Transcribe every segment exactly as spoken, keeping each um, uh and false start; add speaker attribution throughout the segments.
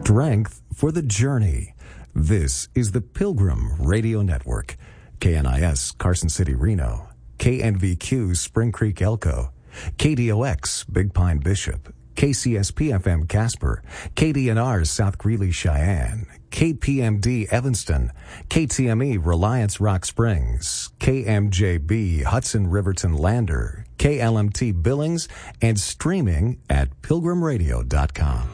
Speaker 1: Strength for the journey. This is the Pilgrim Radio Network. K N I S Carson City, Reno. K N V Q Spring Creek, Elko. K D O X Big Pine, Bishop. K C S P F M Casper. K D N R South Greeley, Cheyenne. K P M D Evanston. K T M E Reliance Rock Springs. K M J B Hudson Riverton Lander. K L M T Billings, and streaming at pilgrim radio dot com.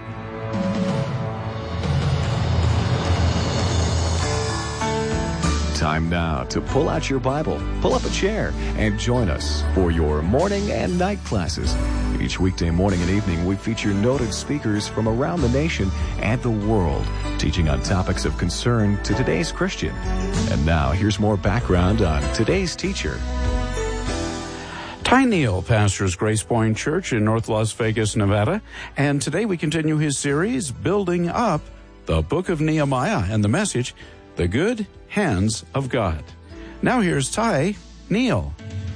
Speaker 1: Time now to pull out your Bible, pull up a chair, and join us for your morning and night classes. Each weekday morning and evening, we feature noted speakers from around the nation and the world, teaching on topics of concern to today's Christian. And now, here's more background on today's teacher.
Speaker 2: Ty Neal pastors Grace Point Church in North Las Vegas, Nevada, and today we continue his series, Building Up the Book of Nehemiah, and the message, The Good Hands of God. Now here's Ty Neal.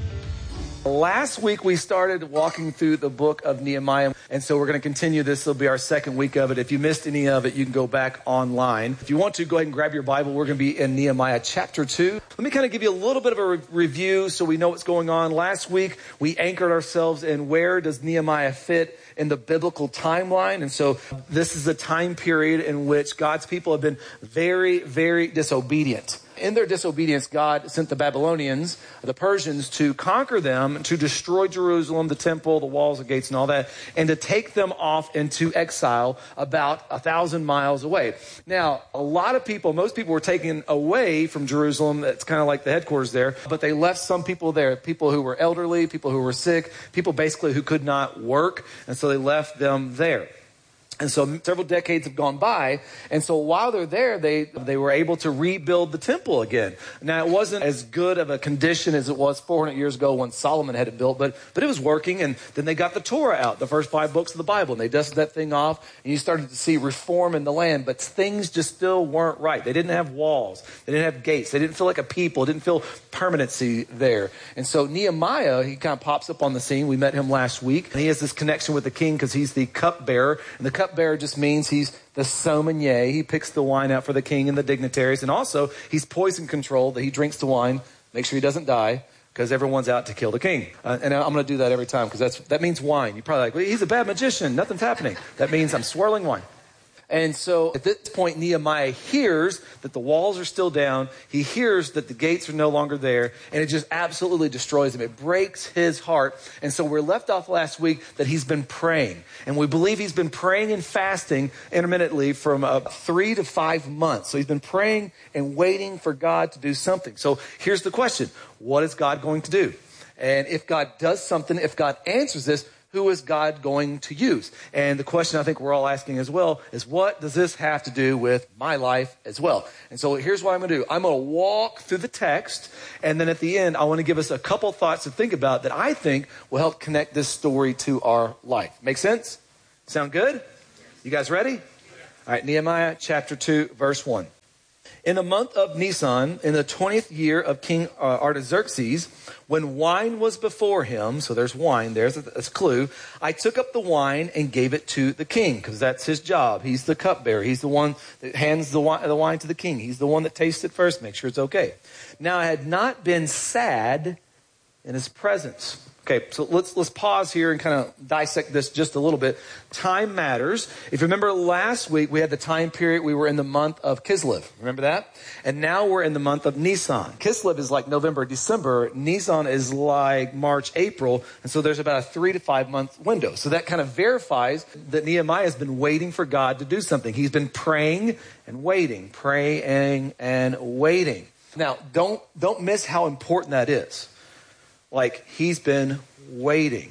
Speaker 3: Last week we started walking through the book of Nehemiah, and so we're going to continue. This will be our second week of it. If you missed any of it, you can go back online. If you want to, go ahead and grab your Bible. We're going to be in Nehemiah chapter two. Let me kind of give you a little bit of a re- review so we know what's going on. Last week we anchored ourselves in where does Nehemiah fit in the biblical timeline. And so this is a time period in which God's people have been very, very disobedient. In their disobedience, God sent the Babylonians, the Persians, to conquer them, to destroy Jerusalem, the temple, the walls, the gates, and all that, and to take them off into exile about a thousand miles away. Now, a lot of people, most people were taken away from Jerusalem. That's kind of like the headquarters there, but they left some people there, people who were elderly, people who were sick, people basically who could not work, and so they left them there. And so several decades have gone by. And so while they're there, they, they were able to rebuild the temple again. Now, it wasn't as good of a condition as it was four hundred years ago when Solomon had it built, but, but it was working. And then they got the Torah out, the first five books of the Bible, and they dusted that thing off, and you started to see reform in the land. But things just still weren't right. They didn't have walls. They didn't have gates. They didn't feel like a people. It didn't feel permanency there. And so Nehemiah, he kind of pops up on the scene. We met him last week. And he has this connection with the king because he's the cupbearer. And the cup Cupbearer just means he's the sommelier. He picks the wine out for the king and the dignitaries. And also, he's poison controlled, that he drinks the wine, make sure he doesn't die, because everyone's out to kill the king. Uh, and I'm going to do that every time, because that's that means wine. You're probably like, well, he's a bad magician. Nothing's happening. That means I'm swirling wine. And so at this point, Nehemiah hears that the walls are still down. He hears that the gates are no longer there. And it just absolutely destroys him. It breaks his heart. And so we're left off last week that he's been praying. And we believe he's been praying and fasting intermittently from uh, three to five months. So he's been praying and waiting for God to do something. So here's the question. What is God going to do? And if God does something, if God answers this, who is God going to use? And the question I think we're all asking as well is, what does this have to do with my life as well? And so here's what I'm going to do. I'm going to walk through the text, and then at the end, I want to give us a couple thoughts to think about that I think will help connect this story to our life. Make sense? Sound good? You guys ready? All right, Nehemiah chapter two, verse one. In the month of Nisan, in the twentieth year of King uh, Artaxerxes, when wine was before him, so there's wine, there's a, there's a clue, I took up the wine and gave it to the king, because that's his job. He's the cupbearer. He's the one that hands the wine, the wine to the king. He's the one that tastes it first, make sure it's okay. Now, I had not been sad in his presence. Okay, so let's let's pause here and kind of dissect this just a little bit. Time matters. If you remember last week, we had the time period, we were in the month of Kislev. Remember that? And now we're in the month of Nisan. Kislev is like November, December. Nisan is like March, April. And so there's about a three to five month window. So that kind of verifies that Nehemiah has been waiting for God to do something. He's been praying and waiting, praying and waiting. Now, don't don't miss how important that is. Like, he's been waiting.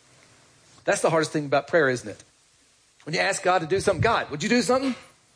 Speaker 3: That's the hardest thing about prayer, isn't it? When you ask God to do something, God, would you do something?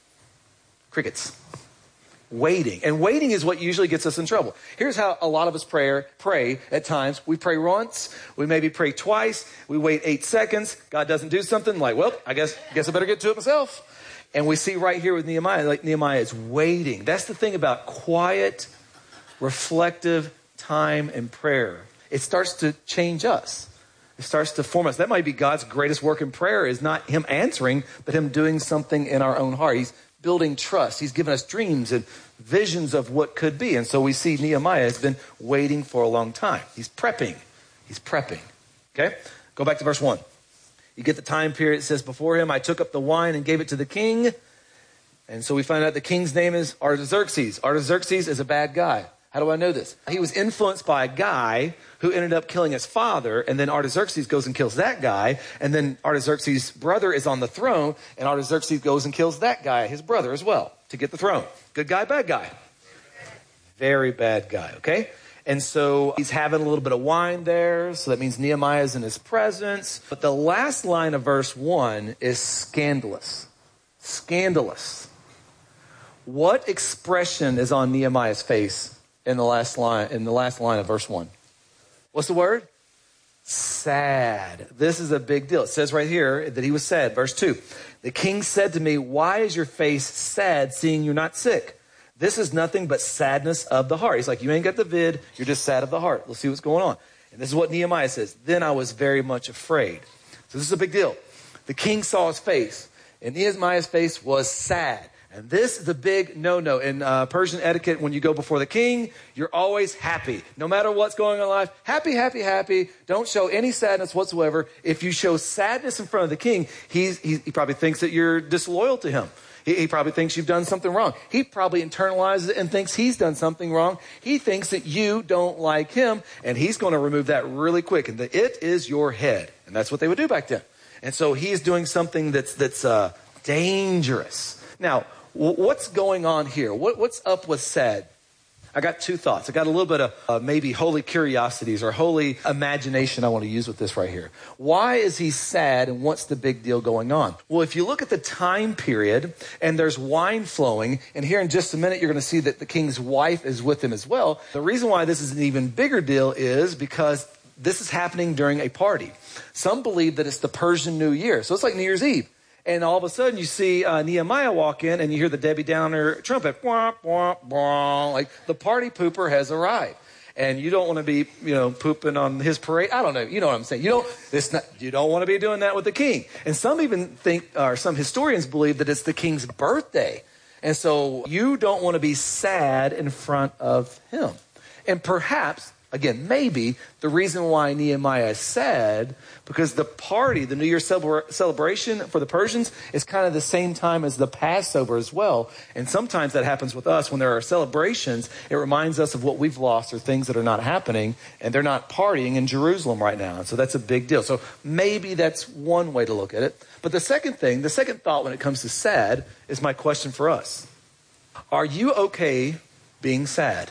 Speaker 3: Crickets. Waiting. And waiting is what usually gets us in trouble. Here's how a lot of us pray, pray at times. We pray once. We maybe pray twice. We wait eight seconds. God doesn't do something. Like, well, I guess, guess I better get to it myself. And we see right here with Nehemiah, like Nehemiah is waiting. That's the thing about quiet, reflective time and prayer. It starts to change us. It starts to form us. That might be God's greatest work in prayer, is not him answering, but him doing something in our own heart. He's building trust. He's given us dreams and visions of what could be. And so we see Nehemiah has been waiting for a long time. He's prepping. He's prepping. Okay? Go back to verse one. You get the time period. It says, before him I took up the wine and gave it to the king. And so we find out the king's name is Artaxerxes. Artaxerxes is a bad guy. How do I know this? He was influenced by a guy who ended up killing his father, and then Artaxerxes goes and kills that guy, and then Artaxerxes' brother is on the throne, and Artaxerxes goes and kills that guy, his brother as well, to get the throne. Good guy, bad guy? Very bad guy, okay? And so he's having a little bit of wine there, so that means Nehemiah's in his presence. But the last line of verse one is scandalous. Scandalous. What expression is on Nehemiah's face in the last line, in the last line of verse one? What's the word? Sad. This is a big deal. It says right here that he was sad. Verse two. The king said to me, why is your face sad, seeing you're not sick? This is nothing but sadness of the heart. He's like, you ain't got the vid. You're just sad of the heart. Let's see what's going on. And this is what Nehemiah says. Then I was very much afraid. So this is a big deal. The king saw his face, and Nehemiah's face was sad. And this is the big no-no. In uh, Persian etiquette, when you go before the king, you're always happy. No matter what's going on in life, happy, happy, happy. Don't show any sadness whatsoever. If you show sadness in front of the king, he's, he, he probably thinks that you're disloyal to him. He, he probably thinks you've done something wrong. He probably internalizes it and thinks he's done something wrong. He thinks that you don't like him, and he's going to remove that really quick. And the it is your head. And that's what they would do back then. And so he's doing something that's, that's uh, dangerous. Now, what's going on here? What, what's up with sad? I got two thoughts. I got a little bit of uh, maybe holy curiosities or holy imagination I want to use with this right here. Why is he sad, and what's the big deal going on? Well, if you look at the time period, and there's wine flowing, and here in just a minute you're going to see that the king's wife is with him as well. The reason why this is an even bigger deal is because this is happening during a party. Some believe that it's the Persian New Year. So it's like New Year's Eve. And all of a sudden you see uh, Nehemiah walk in and you hear the Debbie Downer trumpet. Wah, wah, wah, like the party pooper has arrived. And you don't want to be, you know, pooping on his parade. I don't know. You know what I'm saying. You don't, it's not, you don't want to be doing that with the king. And some even think, or some historians believe that it's the king's birthday. And so you don't want to be sad in front of him. And perhaps, again, maybe the reason why Nehemiah is sad, because the party, the New Year celebra- celebration for the Persians is kind of the same time as the Passover as well. And sometimes that happens with us when there are celebrations. It reminds us of what we've lost or things that are not happening, and they're not partying in Jerusalem right now. And so that's a big deal. So maybe that's one way to look at it. But the second thing, the second thought when it comes to sad is my question for us. Are you okay being sad?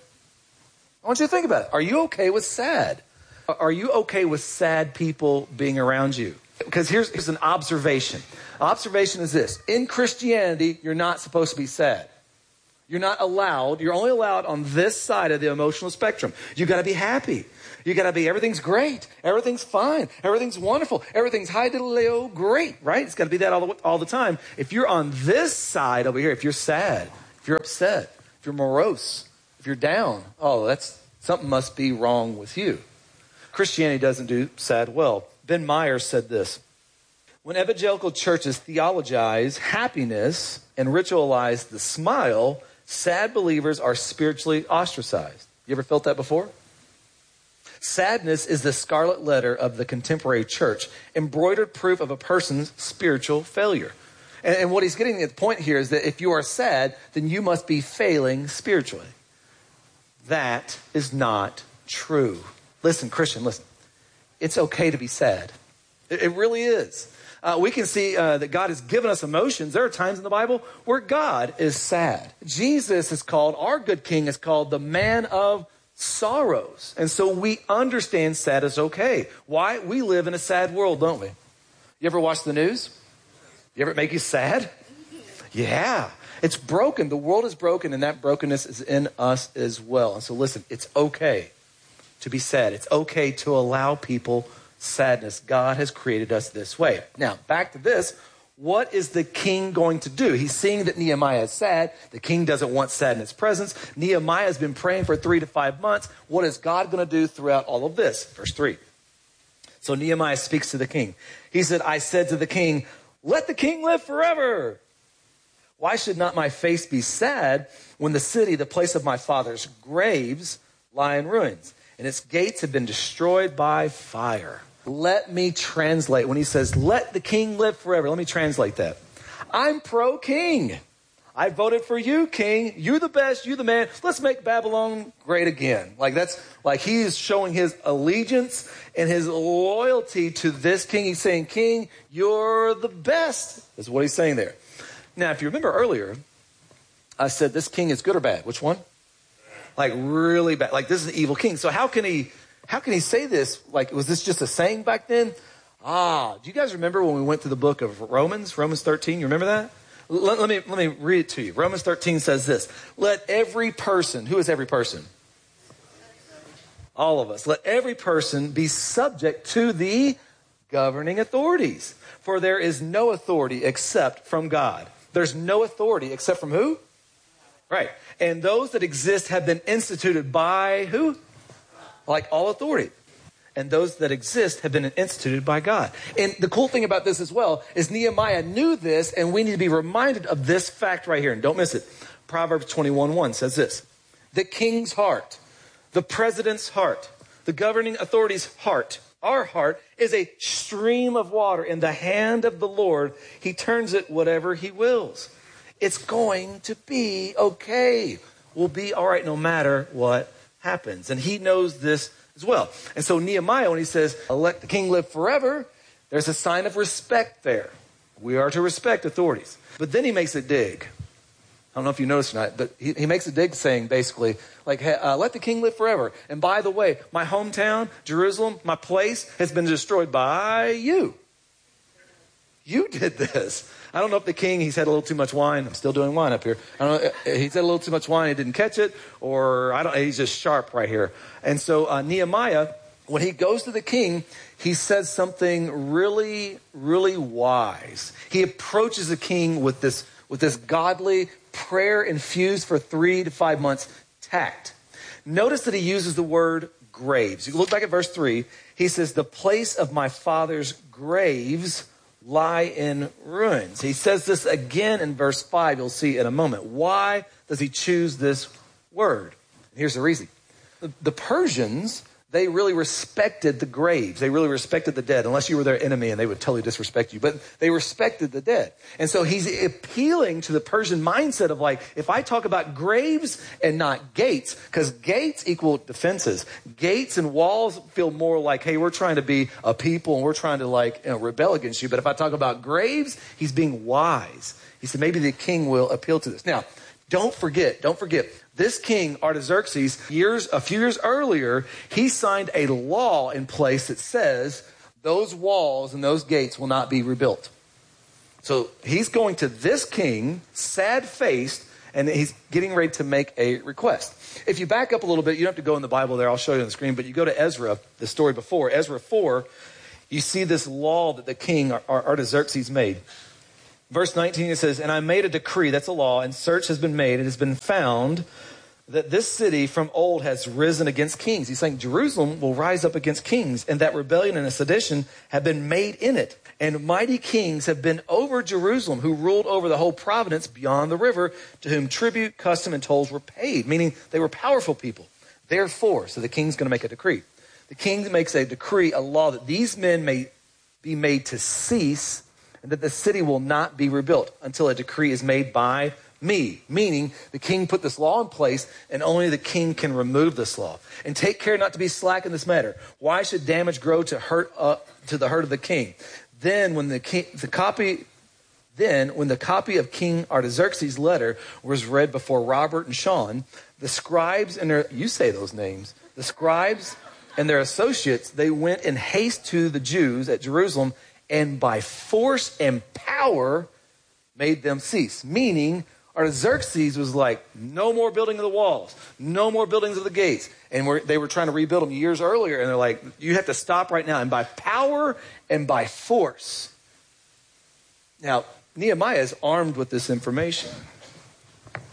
Speaker 3: I want you to think about it. Are you okay with sad? Are you okay with sad people being around you? Because here's, here's an observation. Observation is this. In Christianity, you're not supposed to be sad. You're not allowed. You're only allowed on this side of the emotional spectrum. You got to be happy. You got to be, everything's great. Everything's fine. Everything's wonderful. Everything's high diddly-o, great, right? It's got to be that all the, all the time. If you're on this side over here, if you're sad, if you're upset, if you're morose, if you're down, oh, that's something must be wrong with you. Christianity doesn't do sad well. Ben Myers said this. When evangelical churches theologize happiness and ritualize the smile, sad believers are spiritually ostracized. You ever felt that before? Sadness is the scarlet letter of the contemporary church, embroidered proof of a person's spiritual failure. And, and what he's getting at the point here is that if you are sad, then you must be failing spiritually. That is not true. Listen, Christian, listen. It's okay to be sad. It, it really is. Uh, we can see uh, that God has given us emotions. There are times in the Bible where God is sad. Jesus is called, our good king is called the man of sorrows. And so we understand sad is okay. Why? We live in a sad world, don't we? You ever watch the news? You ever make you sad? Yeah. It's broken. The world is broken, and that brokenness is in us as well. And so listen, it's okay to be sad. It's okay to allow people sadness. God has created us this way. Now, back to this. What is the king going to do? He's seeing that Nehemiah is sad. The king doesn't want sad in his presence. Nehemiah has been praying for three to five months. What is God going to do throughout all of this? Verse three. It So Nehemiah speaks to the king. He said, I said to the king, let the king live forever. Why should not my face be sad when the city, the place of my father's graves, lie in ruins, and its gates have been destroyed by fire? Let me translate. When he says, let the king live forever, let me translate that. I'm pro-king. I voted for you, king. You the best. You the man. Let's make Babylon great again. Like that's like he is showing his allegiance and his loyalty to this king. He's saying, king, you're the best. That's what he's saying there. Now, if you remember earlier, I said this king is good or bad. Which one? Like really bad. Like this is an evil king. So how can he, how can he say this? Like, was this just a saying back then? Ah, do you guys remember when we went through the book of Romans, Romans thirteen? You remember that? Let, let me let me read it to you. Romans thirteen says this. Let every person, who is every person? All of us. Let every person be subject to the governing authorities. For there is no authority except from God. There's no authority except from who? Right. And those that exist have been instituted by who? Like all authority. And those that exist have been instituted by God. And the cool thing about this as well is Nehemiah knew this, and we need to be reminded of this fact right here. And don't miss it. Proverbs twenty-one one says this. The king's heart, the president's heart, the governing authority's heart, our heart is a stream of water in the hand of the Lord. He turns it whatever he wills. It's going to be okay. We'll be all right no matter what happens. And he knows this as well. And so Nehemiah, when he says, let the king live forever, there's a sign of respect there. We are to respect authorities. But then he makes it dig. I don't know if you noticed or not, but he, he makes a dig saying basically, like, hey, uh, let the king live forever. And by the way, my hometown, Jerusalem, my place has been destroyed by you. You did this. I don't know if the king, he's had a little too much wine. I'm still doing wine up here. I don't know. He's had a little too much wine. He didn't catch it, or I don't. He's just sharp right here. And so uh, Nehemiah, when he goes to the king, he says something really, really wise. He approaches the king with this, with this godly prayer infused for three to five months tact. Notice that he uses the word graves. You look back at verse three. He says, the place of my father's graves lie in ruins. He says this again in verse five. You'll see in a moment. Why does he choose this word? Here's the reason. The, the Persians, they really respected the graves. They really respected the dead, unless you were their enemy and they would totally disrespect you. But they respected the dead. And so he's appealing to the Persian mindset of like, if I talk about graves and not gates, because gates equal defenses. Gates and walls feel more like, hey, we're trying to be a people and we're trying to like you know, rebel against you. But if I talk about graves, he's being wise. He said maybe the king will appeal to this. Now, don't forget, don't forget, this king, Artaxerxes, years, a few years earlier, he signed a law in place that says those walls and those gates will not be rebuilt. So he's going to this king, sad-faced, and he's getting ready to make a request. If you back up a little bit, you don't have to go in the Bible there. I'll show you on the screen. But you go to Ezra, the story before, Ezra four, you see this law that the king, Artaxerxes, made. Verse nineteen, it says, and I made a decree, that's a law, and search has been made, it has been found that this city from old has risen against kings. He's saying Jerusalem will rise up against kings, and that rebellion and a sedition have been made in it. And mighty kings have been over Jerusalem, who ruled over the whole province beyond the river, to whom tribute, custom, and tolls were paid, meaning they were powerful people. Therefore, so the king's going to make a decree. The king makes a decree, a law, that these men may be made to cease, and that the city will not be rebuilt until a decree is made by me. Meaning, the king put this law in place, and only the king can remove this law. And take care not to be slack in this matter. Why should damage grow to hurt uh, to the hurt of the king? Then, when the king, the copy, then when the copy of King Artaxerxes' letter was read before Robert and Sean, the scribes and their, you say those names, the scribes and their associates, they went in haste to the Jews at Jerusalem, and by force and power made them cease. Meaning, Artaxerxes was like, no more building of the walls, no more buildings of the gates. And we're, they were trying to rebuild them years earlier. And they're like, you have to stop right now. And by power and by force. Now, Nehemiah is armed with this information.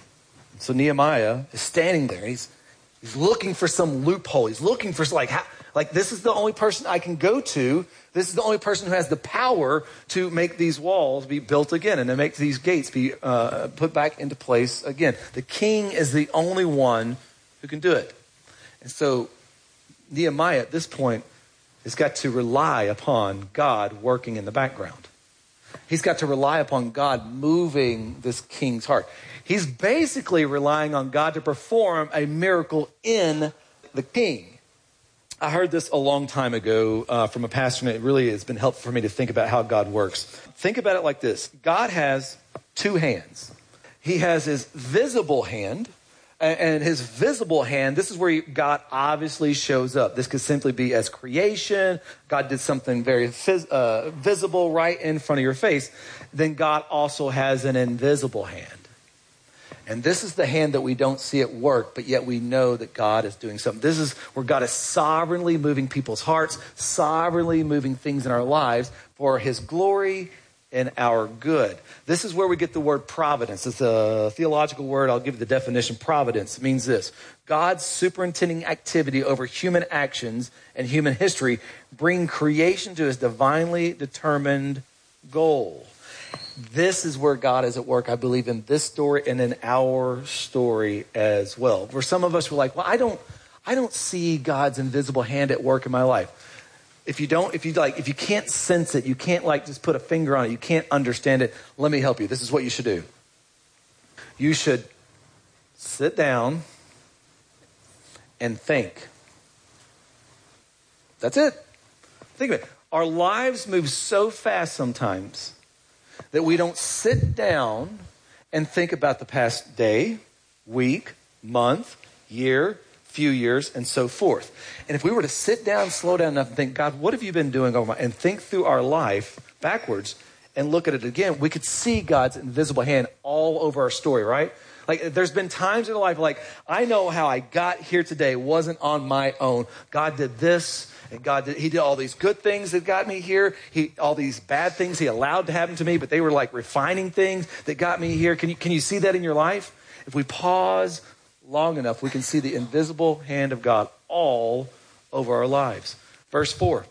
Speaker 3: So Nehemiah is standing there. He's, he's looking for some loophole. He's looking for like, how, Like, this is the only person I can go to. This is the only person who has the power to make these walls be built again and to make these gates be uh, put back into place again. The king is the only one who can do it. And so Nehemiah at this point has got to rely upon God working in the background. He's got to rely upon God moving this king's heart. He's basically relying on God to perform a miracle in the king. I heard this a long time ago uh, from a pastor, and it really has been helpful for me to think about how God works. Think about it like this. God has two hands. He has his visible hand, and his visible hand, this is where God obviously shows up. This could simply be as creation. God did something very phys- uh, visible right in front of your face. Then God also has an invisible hand. And this is the hand that we don't see at work, but yet we know that God is doing something. This is where God is sovereignly moving people's hearts, sovereignly moving things in our lives for his glory and our good. This is where we get the word providence. It's a theological word. I'll give you the definition. Providence means this: God's superintending activity over human actions and human history, bring creation to his divinely determined goal. This is where God is at work, I believe, in this story and in our story as well. For some of us, we're like, well, I don't, I don't see God's invisible hand at work in my life. If you don't, if you like, if you can't sense it, you can't like just put a finger on it, you can't understand it, let me help you. This is what you should do. You should sit down and think. That's it. Think of it. Our lives move so fast sometimes that we don't sit down and think about the past day, week, month, year, few years, and so forth. And if we were to sit down, slow down enough and think, God, what have you been doing over my, and think through our life backwards and look at it again, we could see God's invisible hand all over our story, right? Like, there's been times in life, like, I know how I got here today wasn't on my own. God did this, and God did, he did all these good things that got me here. He, all these bad things he allowed to happen to me, but they were like refining things that got me here. Can you, can you see that in your life? If we pause long enough, we can see the invisible hand of God all over our lives. Verse four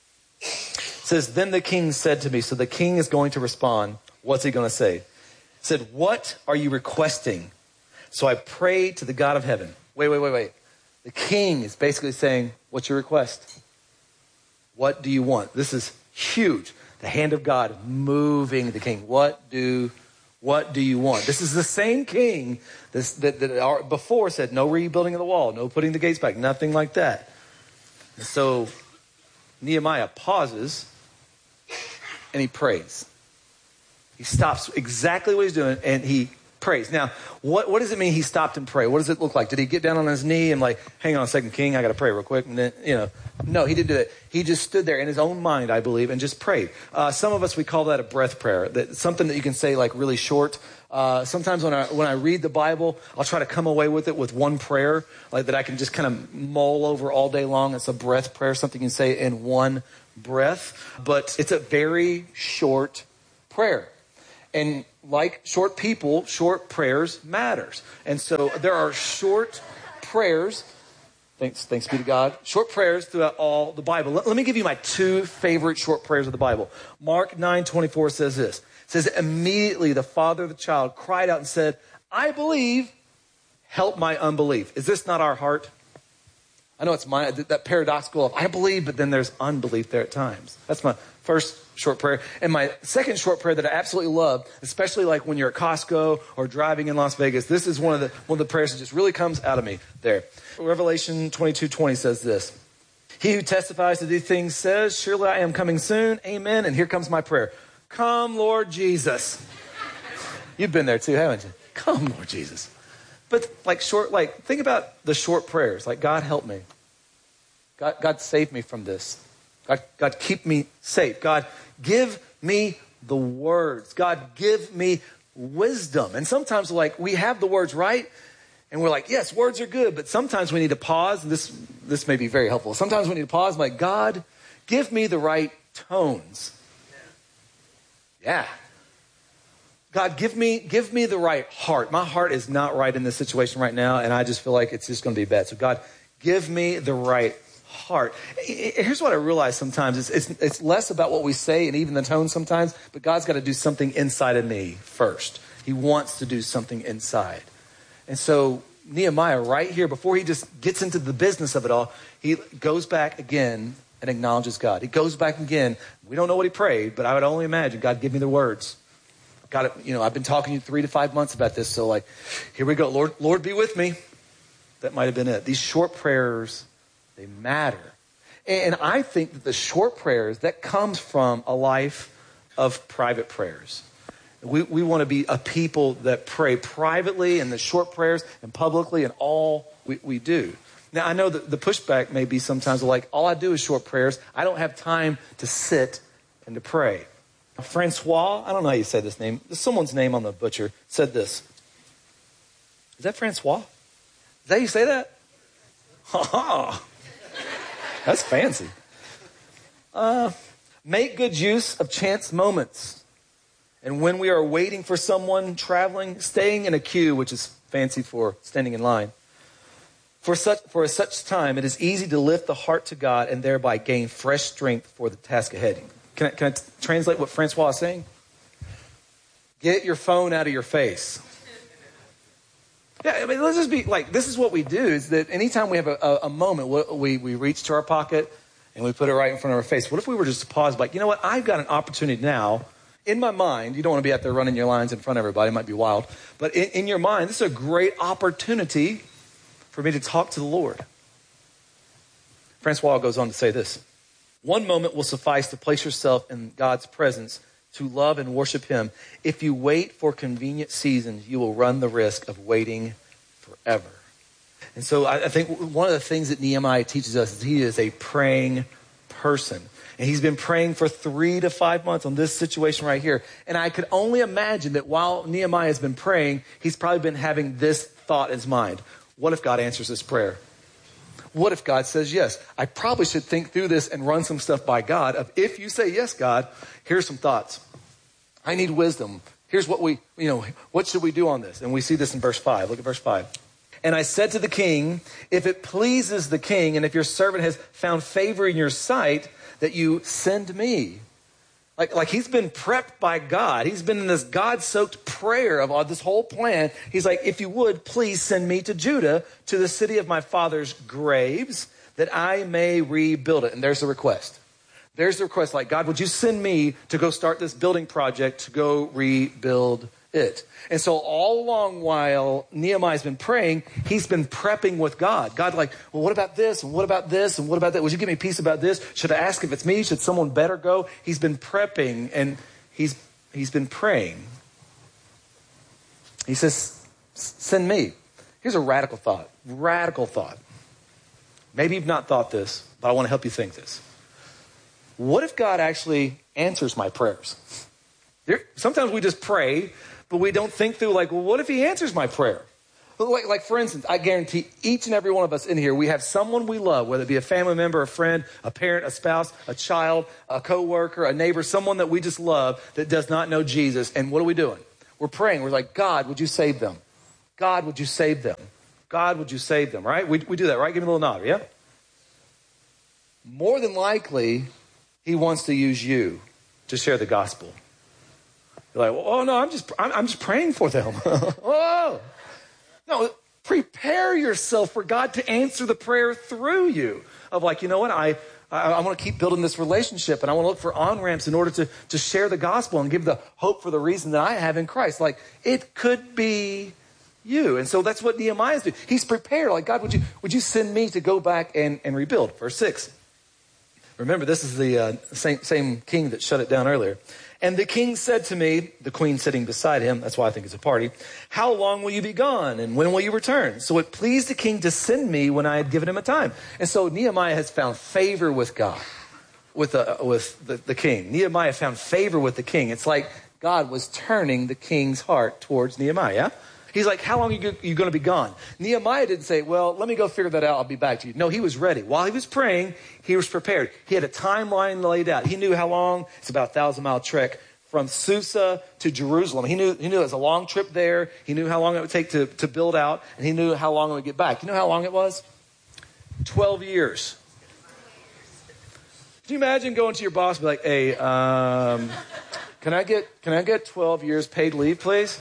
Speaker 3: says, then the king said to me, so the king is going to respond. What's he going to say? He said, what are you requesting? So I prayed to the God of heaven. Wait, wait, wait, wait. The king is basically saying, what's your request? What do you want? This is huge. The hand of God moving the king. What do What do you want? This is the same king this, that, that before said no rebuilding of the wall, no putting the gates back, nothing like that. And so Nehemiah pauses and he prays. He stops exactly what he's doing and he prays. Now, what, what does it mean he stopped and prayed? What does it look like? Did he get down on his knee and like, hang on a second, king, I got to pray real quick? And then, you know, no, he didn't do that. He just stood there in his own mind, I believe, and just prayed. Uh, some of us, we call that a breath prayer. That something that you can say like really short. Uh, sometimes when I, when I read the Bible, I'll try to come away with it with one prayer, like that I can just kind of mull over all day long. It's a breath prayer, something you can say in one breath. But it's a very short prayer. And like short people, short prayers matters. And so there are short prayers, thanks, thanks be to God, short prayers throughout all the Bible. Let, let me give you my two favorite short prayers of the Bible. Mark nine twenty-four says this. It says, immediately the father of the child cried out and said, I believe, help my unbelief. Is this not our heart? I know it's my, that paradoxical of I believe, but then there's unbelief there at times. That's my first short prayer. And my second short prayer that I absolutely love, especially like when you're at Costco or driving in Las Vegas, this is one of the one of the prayers that just really comes out of me there. Revelation twenty-two twenty says this. He who testifies to these things says, surely I am coming soon. Amen. And here comes my prayer. Come, Lord Jesus. You've been there too, haven't you? Come, Lord Jesus. But like short, like think about the short prayers. Like, God help me. God, God save me from this. God, God, keep me safe. God, give me the words. God, give me wisdom. And sometimes, like, we have the words right, and we're like, yes, words are good, but sometimes we need to pause. And this, this may be very helpful. Sometimes we need to pause, like, God, give me the right tones. Yeah. God, give me, give me the right heart. My heart is not right in this situation right now, and I just feel like it's just going to be bad. So, God, give me the right heart. Here's what I realize sometimes. It's, it's, it's less about what we say and even the tone sometimes, but God's got to do something inside of me first. He wants to do something inside. And so Nehemiah right here, before he just gets into the business of it all, he goes back again and acknowledges God. He goes back again. We don't know what he prayed, but I would only imagine, God, give me the words. God, you know, I've been talking to you three to five months about this. So like, here we go. Lord, Lord, be with me. That might have been it. These short prayers, they matter. And I think that the short prayers, that comes from a life of private prayers. We, we want to be a people that pray privately and the short prayers and publicly and all we, we do. Now, I know that the pushback may be sometimes like, all I do is short prayers. I don't have time to sit and to pray. Francois, I don't know how you say this name. There's someone's name on the butcher, said this. Is that Francois? Is that how you say that? Ha ha. That's fancy. Uh, make good use of chance moments. And when we are waiting for someone traveling, staying in a queue, which is fancy for standing in line, for such for such time, it is easy to lift the heart to God and thereby gain fresh strength for the task ahead. Can I, can I t- translate what Francois is saying? Get your phone out of your face. Yeah, I mean, let's just be like, this is what we do, is that anytime we have a, a, a moment, we, we reach to our pocket and we put it right in front of our face. What if we were just to pause, like, you know what, I've got an opportunity now. In my mind, you don't want to be out there running your lines in front of everybody. It might be wild. But in, in your mind, this is a great opportunity for me to talk to the Lord. Francois goes on to say this. One moment will suffice to place yourself in God's presence, to love and worship him. If you wait for convenient seasons, you will run the risk of waiting forever. And so I, I think one of the things that Nehemiah teaches us is he is a praying person. And he's been praying for three to five months on this situation right here. And I could only imagine that while Nehemiah has been praying, he's probably been having this thought in his mind. What if God answers this prayer? What if God says yes? I probably should think through this and run some stuff by God of, if you say yes, God, here's some thoughts. I need wisdom. Here's what we, you know, what should we do on this? And we see this in verse five. Look at verse five. And I said to the king, if it pleases the king, and if your servant has found favor in your sight, that you send me. Like, like he's been prepped by God. He's been in this God-soaked prayer of uh, this whole plan. He's like, if you would, please send me to Judah, to the city of my father's graves, that I may rebuild it. And there's the request. There's the request, like, God, would you send me to go start this building project, to go rebuild it? And so all along while Nehemiah's been praying, he's been prepping with God. God, like, well, what about this? And what about this? And what about that? Would you give me peace about this? Should I ask if it's me? Should someone better go? He's been prepping and he's he's been praying. He says, send me. Here's a radical thought. Radical thought. Maybe you've not thought this, but I want to help you think this. What if God actually answers my prayers? There, sometimes we just pray, but we don't think through, like, well, what if he answers my prayer? Like, like, for instance, I guarantee each and every one of us in here, we have someone we love, whether it be a family member, a friend, a parent, a spouse, a child, a coworker, a neighbor, someone that we just love that does not know Jesus. And what are we doing? We're praying. We're like, God, would you save them? God, would you save them? God, would you save them? Right? We, we do that, right? Give me a little nod, yeah? More than likely, he wants to use you to share the gospel. You're like, oh no, I'm just, I'm, I'm just praying for them. Oh, no, prepare yourself for God to answer the prayer through you. Of like, you know what, I, I, I want to keep building this relationship, and I want to look for on-ramps in order to, to share the gospel and give the hope for the reason that I have in Christ. Like, it could be you. And so that's what Nehemiah's doing. He's prepared. Like, God, would you, would you send me to go back and, and rebuild? Verse six. Remember, this is the uh, same, same king that shut it down earlier. And the king said to me, the queen sitting beside him, that's why I think it's a party, how long will you be gone and when will you return? So it pleased the king to send me when I had given him a time. And so Nehemiah has found favor with God, with, uh, with the, the king. Nehemiah found favor with the king. It's like God was turning the king's heart towards Nehemiah. He's like, how long are you, you going to be gone? Nehemiah didn't say, well, let me go figure that out. I'll be back to you. No, he was ready. While he was praying, he was prepared. He had a timeline laid out. He knew how long. It's about a thousand mile trek from Susa to Jerusalem. He knew, he knew it was a long trip there. He knew how long it would take to, to build out, and he knew how long it would get back. You know how long it was? twelve years. Can you imagine going to your boss and be like, hey, um, can I get can I get twelve years paid leave, please?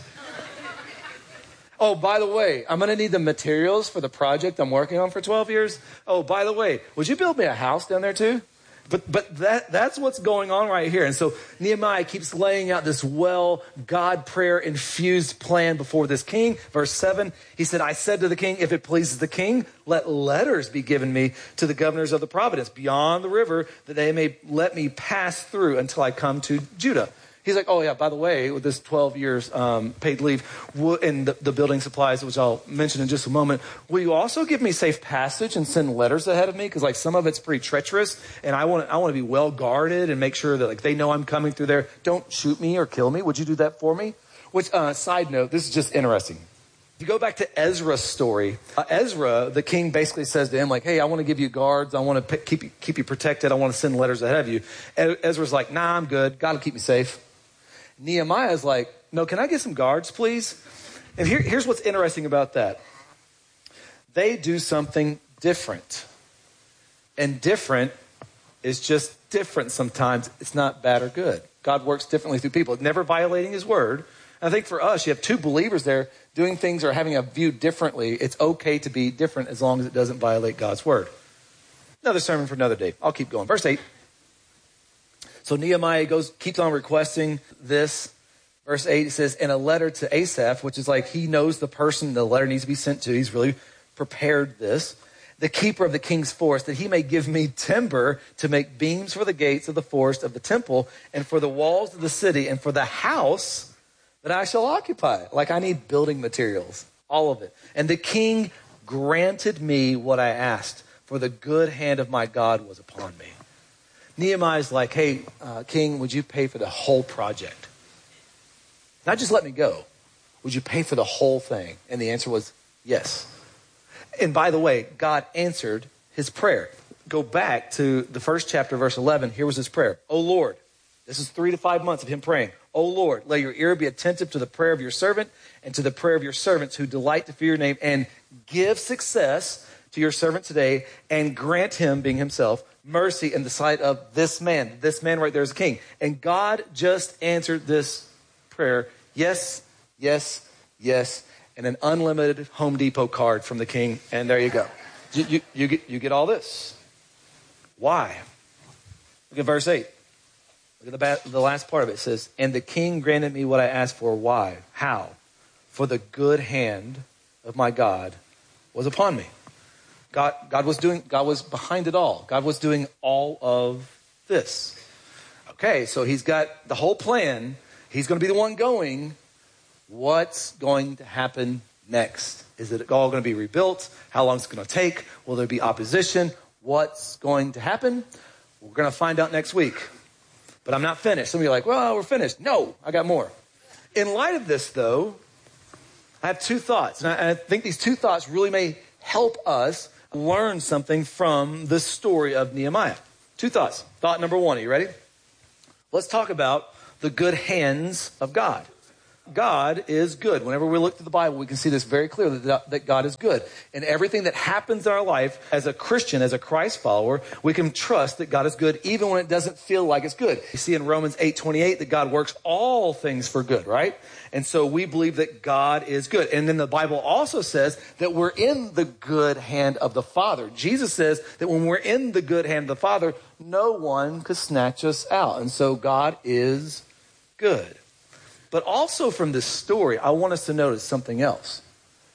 Speaker 3: Oh, by the way, I'm going to need the materials for the project I'm working on for twelve years. Oh, by the way, would you build me a house down there too? But but that that's what's going on right here. And so Nehemiah keeps laying out this well God prayer infused plan before this king. Verse seven, he said, I said to the king, if it pleases the king, let letters be given me to the governors of the province beyond the river, that they may let me pass through until I come to Judah. He's like, oh, yeah, by the way, with this twelve years um, paid leave and the, the building supplies, which I'll mention in just a moment, will you also give me safe passage and send letters ahead of me? Because, like, some of it's pretty treacherous, and I want I want to be well guarded and make sure that, like, they know I'm coming through there. Don't shoot me or kill me. Would you do that for me? Which, uh, side note, this is just interesting. If you go back to Ezra's story, uh, Ezra, the king basically says to him, like, hey, I want to give you guards. I want to p- keep you, keep you protected. I want to send letters ahead of you. E- Ezra's like, nah, I'm good. God will keep me safe. Nehemiah's like, no, can I get some guards, please? And here, here's what's interesting about that. They do something different. And different is just different sometimes. It's not bad or good. God works differently through people, never violating his word. And I think for us, you have two believers there doing things or having a view differently. It's okay to be different as long as it doesn't violate God's word. Another sermon for another day. I'll keep going. Verse eight. So Nehemiah goes, keeps on requesting this. Verse eight, it says, in a letter to Asaph, which is like he knows the person the letter needs to be sent to. He's really prepared this. The keeper of the king's forest, that he may give me timber to make beams for the gates of the forest of the temple and for the walls of the city and for the house that I shall occupy. Like, I need building materials, all of it. And the king granted me what I asked, for the good hand of my God was upon me. Nehemiah's like, hey, uh, king, would you pay for the whole project? Not just let me go. Would you pay for the whole thing? And the answer was yes. And by the way, God answered his prayer. Go back to the first chapter, verse eleven. Here was his prayer. Oh, Lord, this is three to five months of him praying. Oh, Lord, let your ear be attentive to the prayer of your servant and to the prayer of your servants who delight to fear your name, and give success to your servant today, and grant him, being himself, mercy in the sight of this man. This man right there is a king. And God just answered this prayer. Yes, yes, yes. And an unlimited Home Depot card from the king. And there you go. You, you, you, get, you get all this. Why? Look at verse eight. Look at the, ba- the last part of it. It says, and the king granted me what I asked for. Why? How? For the good hand of my God was upon me. God, God was doing, God was behind it all. God was doing all of this. Okay, so he's got the whole plan. He's going to be the one going. What's going to happen next? Is it all going to be rebuilt? How long is it going to take? Will there be opposition? What's going to happen? We're going to find out next week. But I'm not finished. Some of you are like, well, we're finished. No, I got more. In light of this, though, I have two thoughts. And I, I think these two thoughts really may help us learn something from the story of Nehemiah. Two thoughts. Thought number one. Are you ready? Let's talk about the good hands of God. God is good. Whenever we look through the Bible, we can see this very clearly, that, that God is good. And everything that happens in our life as a Christian, as a Christ follower, we can trust that God is good even when it doesn't feel like it's good. You see in Romans eight twenty-eight that God works all things for good, right? And so we believe that God is good. And then the Bible also says that we're in the good hand of the Father. Jesus says that when we're in the good hand of the Father, no one could snatch us out. And so God is good. But also from this story, I want us to notice something else.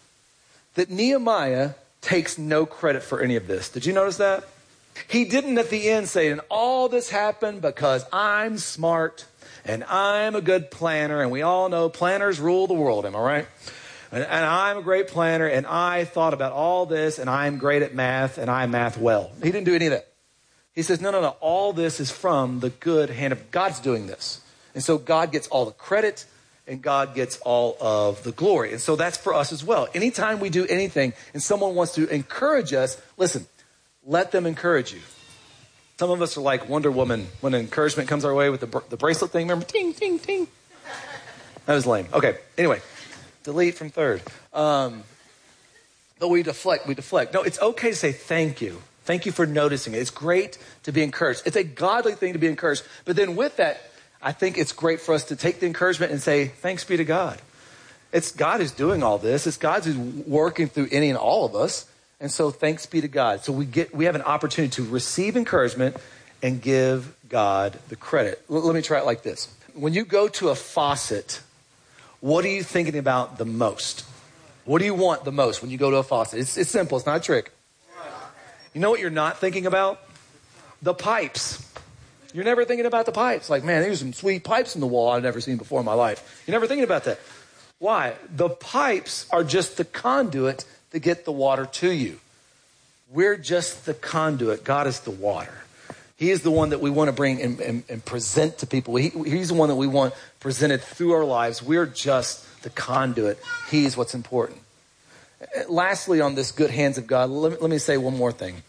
Speaker 3: That Nehemiah takes no credit for any of this. Did you notice that? He didn't at the end say, and all this happened because I'm smart and I'm a good planner. And we all know planners rule the world, am I right? And, and I'm a great planner and I thought about all this and I'm great at math and I math well. He didn't do any of that. He says, no, no, no. All this is from the good hand of God's doing this. And so God gets all the credit and God gets all of the glory. And so that's for us as well. Anytime we do anything and someone wants to encourage us, listen, let them encourage you. Some of us are like Wonder Woman when encouragement comes our way with the, the bracelet thing. Remember? Ting, ting, ting. That was lame. Okay, anyway, delete from third. Um, but we deflect, we deflect. No, it's okay to say thank you. Thank you for noticing it. It's great to be encouraged. It's a godly thing to be encouraged. But then with that, I think it's great for us to take the encouragement and say, thanks be to God. It's God who's doing all this. It's God who's working through any and all of us. And so thanks be to God. So we get we have an opportunity to receive encouragement and give God the credit. L- let me try it like this. When you go to a faucet, what are you thinking about the most? What do you want the most when you go to a faucet? It's, it's simple. It's not a trick. You know what you're not thinking about? The pipes. You're never thinking about the pipes. Like, man, there's some sweet pipes in the wall I've never seen before in my life. You're never thinking about that. Why? The pipes are just the conduit to get the water to you. We're just the conduit. God is the water. He is the one that we want to bring and, and, and present to people. He, he's the one that we want presented through our lives. We're just the conduit. He's what's important. Lastly, on this good hands of God, let me, let me say one more thing.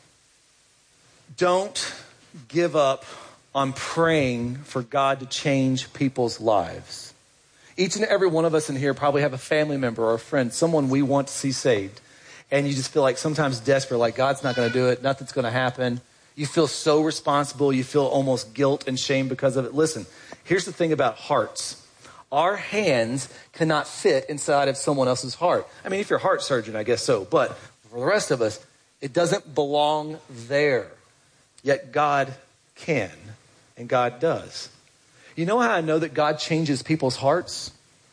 Speaker 3: Don't give up on praying for God to change people's lives. Each and every one of us in here probably have a family member or a friend, someone we want to see saved. And you just feel like sometimes desperate, like God's not going to do it. Nothing's going to happen. You feel so responsible. You feel almost guilt and shame because of it. Listen, here's the thing about hearts. Our hands cannot fit inside of someone else's heart. I mean, if you're a heart surgeon, I guess so. But for the rest of us, it doesn't belong there. Yet God can, and God does. You know how I know that God changes people's hearts?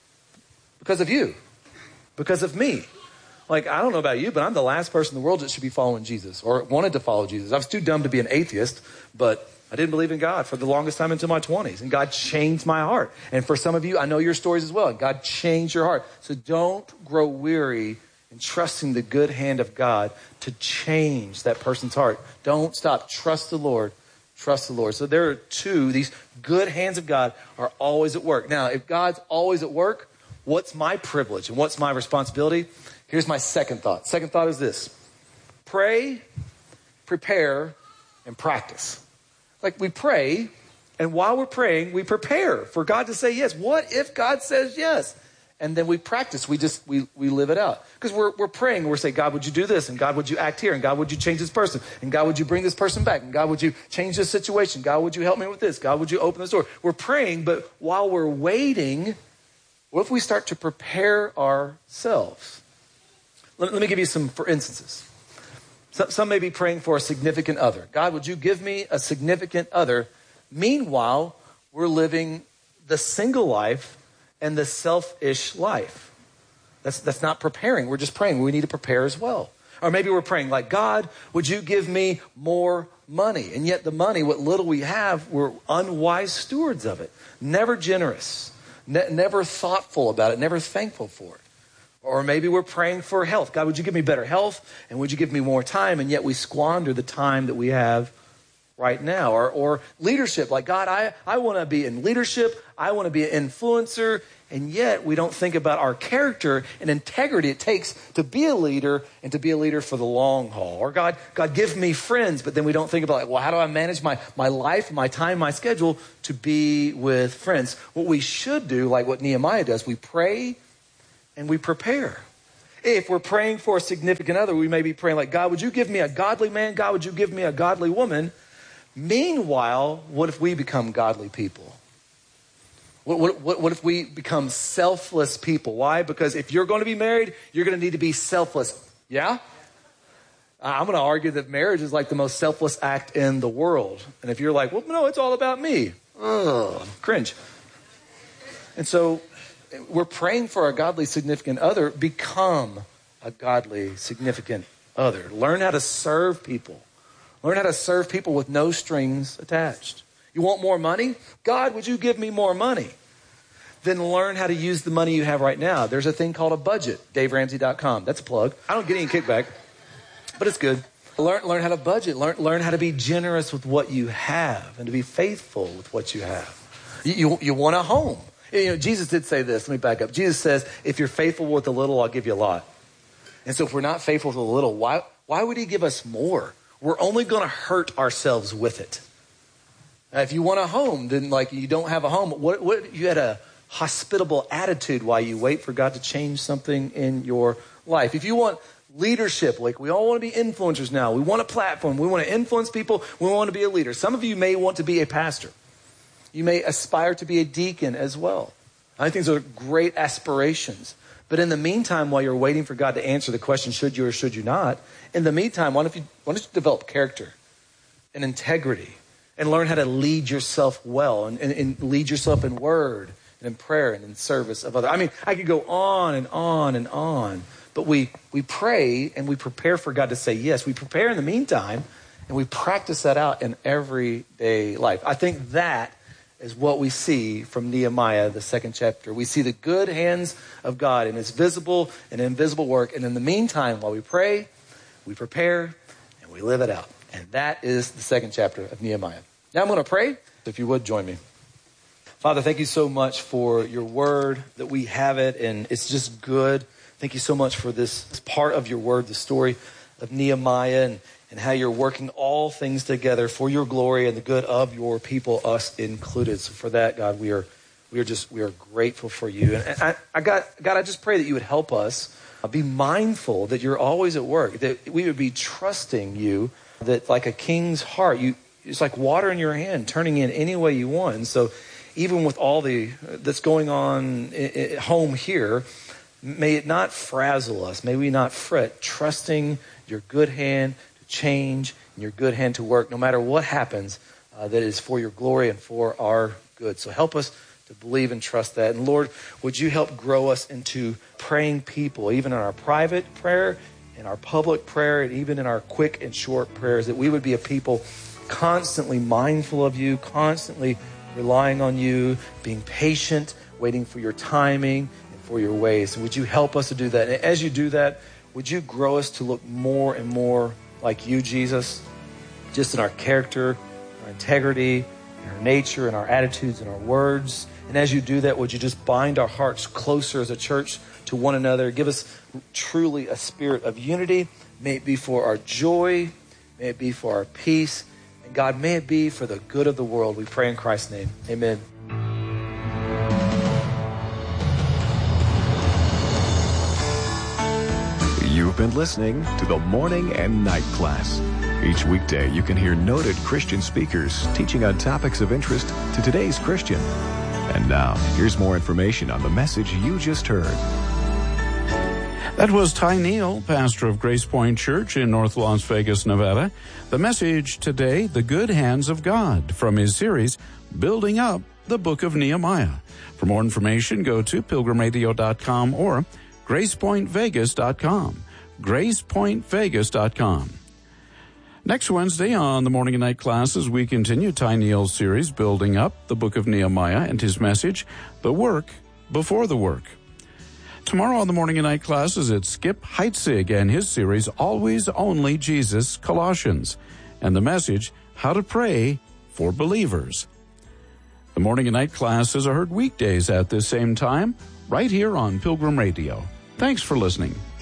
Speaker 3: Because of you. Because of me. Like, I don't know about you, but I'm the last person in the world that should be following Jesus or wanted to follow Jesus. I was too dumb to be an atheist, but I didn't believe in God for the longest time until my twenties. And God changed my heart. And for some of you, I know your stories as well. God changed your heart. So don't grow weary in trusting the good hand of God to change that person's heart. Don't stop. Trust the Lord. Trust the Lord. So there are two. These good hands of God are always at work. Now, if God's always at work, what's my privilege and what's my responsibility? Here's my second thought. Second thought is this. Pray, prepare, and practice. Like we pray, and while we're praying, we prepare for God to say yes. What if God says yes? And then we practice. We just, we we live it out. Because we're we're praying, and we're saying, God, would you do this? And God, would you act here? And God, would you change this person? And God, would you bring this person back? And God, would you change this situation? God, would you help me with this? God, would you open this door? We're praying, but while we're waiting, what if we start to prepare ourselves? Let, let me give you some for instances. Some, some may be praying for a significant other. God, would you give me a significant other? Meanwhile, we're living the single life and the selfish life. That's, that's not preparing. We're just praying. We need to prepare as well. Or maybe we're praying like, God, would you give me more money? And yet the money, what little we have, we're unwise stewards of it. Never generous. Ne- never thoughtful about it. Never thankful for it. Or maybe we're praying for health. God, would you give me better health? And would you give me more time? And yet we squander the time that we have right now. Or, or leadership. Like, God, I, I want to be in leadership. I want to be an influencer. And yet we don't think about our character and integrity it takes to be a leader and to be a leader for the long haul. Or God, God, give me friends. But then we don't think about, like, well, how do I manage my, my life, my time, my schedule to be with friends? What we should do, like what Nehemiah does, we pray and we prepare. If we're praying for a significant other, we may be praying like, God, would you give me a godly man? God, would you give me a godly woman? Meanwhile, what if we become godly people? What, what, what, what if we become selfless people? Why? Because if you're going to be married, you're going to need to be selfless. Yeah? I'm going to argue that marriage is like the most selfless act in the world. And if you're like, well, no, it's all about me. Ugh, cringe. And so we're praying for a godly significant other. Become a godly significant other. Learn how to serve people. Learn how to serve people with no strings attached. You want more money? God, would you give me more money? Then learn how to use the money you have right now. There's a thing called a budget, dave ramsey dot com. That's a plug. I don't get any kickback, but it's good. Learn, learn how to budget. Learn, learn how to be generous with what you have and to be faithful with what you have. You, you, you want a home. You know, Jesus did say this. Let me back up. Jesus says, if you're faithful with a little, I'll give you a lot. And so if we're not faithful with a little, why, why would he give us more? We're only going to hurt ourselves with it. Now, if you want a home, then like you don't have a home. What, what, you had a hospitable attitude while you wait for God to change something in your life. If you want Leadership, like we all want to be influencers now. We want a platform. We want to influence people. We want to be a leader. Some of you may want to be a pastor. You may aspire to be a deacon as well. I think those are great aspirations. But in the meantime, while you're waiting for God to answer the question, should you or should you not, in the meantime, why don't you, why don't you develop character and integrity and learn how to lead yourself well and, and, and lead yourself in word and in prayer and in service of others. I mean, I could go on and on and on. But we, we pray and we prepare for God to say yes. We prepare in the meantime and we practice that out in everyday life. I think that is what we see from Nehemiah, the second chapter. We see the good hands of God in his visible and invisible work. And in the meantime, while we pray, we prepare and we live it out. And that is the second chapter of Nehemiah. Now I'm going to pray. If you would, join me. Father, thank you so much for your word, that we have it and it's just good. Thank you so much for this, this part of your word, the story of Nehemiah and, and how you're working all things together for your glory and the good of your people, us included. So for that, God, we are we are just we are grateful for you. And I, I got God, I just pray that you would help us be mindful that you're always at work, that we would be trusting you, that like a king's heart, you it's like water in your hand, turning in any way you want. And so even with all the that's going on at home here, may it not frazzle us. May we not fret, trusting your good hand to change and your good hand to work, no matter what happens, uh, that is for your glory and for our good. So help us to believe and trust that. And Lord, would you help grow us into praying people, even in our private prayer, in our public prayer, and even in our quick and short prayers, that we would be a people constantly mindful of you, constantly relying on you, being patient, waiting for your timing, for your ways. And would you help us to do that? And as you do that, would you grow us to look more and more like you, Jesus, just in our character, our integrity, in our nature, in our attitudes, in our words. And as you do that, would you just bind our hearts closer as a church to one another? Give us truly a spirit of unity. May it be for our joy. May it be for our peace. And God, may it be for the good of the world. We pray in Christ's name. Amen.
Speaker 1: You've been listening to the Morning and Night Class. Each weekday, you can hear noted Christian speakers teaching on topics of interest to today's Christian. And now, here's more information on the message you just heard.
Speaker 2: That was Ty Neal, pastor of Grace Point Church in North Las Vegas, Nevada. The message today, The Good Hands of God, from his series, Building Up the Book of Nehemiah. For more information, go to pilgrim radio dot com or grace point vegas dot com. grace point vegas dot com. Next Wednesday on the Morning and Night Classes, we continue Ty Neal's series, Building Up the Book of Nehemiah, and his message, The Work Before the Work. Tomorrow on the Morning and Night Classes, it's Skip Heitzig and his series, Always Only Jesus, Colossians, and the message, How to Pray for Believers. The Morning and Night Classes are heard weekdays at this same time, right here on Pilgrim Radio. Thanks for listening.